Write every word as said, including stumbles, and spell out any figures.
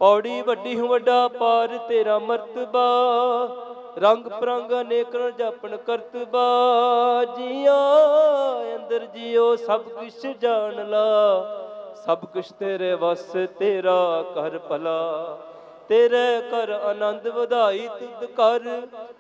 पौड़ी वड्डी हूँ वड्डा पार तेरा मर्तबा, रंग परंग अनेक जपन करतबा। जिया अंदर जियो सब कुछ जान ला, सब कुछ तेरे वस तेरा कर भला। तेरे कर आनंद वधाई तुद कर,